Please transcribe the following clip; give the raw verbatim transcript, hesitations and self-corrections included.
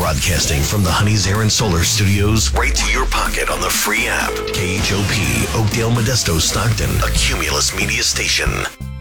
Broadcasting from the Honey's Air and Solar Studios right to your pocket on the free app. K H O P, Oakdale, Modesto, Stockton, a Cumulus Media station.